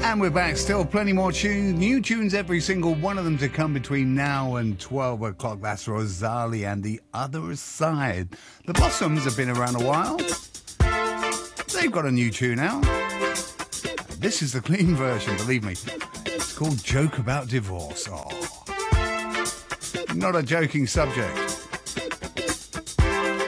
And we're back. Still plenty more tunes, new tunes every single one of them to come between now and 12 o'clock. That's Rosalie and The Other Side. The Blossoms have been around a while. They've got a new tune out. This is the clean version, believe me. It's called Joke About Divorce. Oh, not a joking subject.